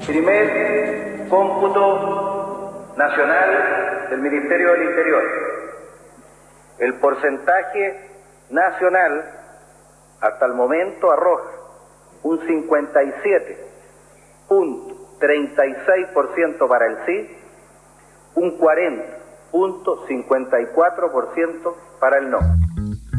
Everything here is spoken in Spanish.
Primer cómputo nacional del Ministerio del Interior. El porcentaje nacional hasta el momento arroja un 57.36% para el sí, un 40.54% para el no.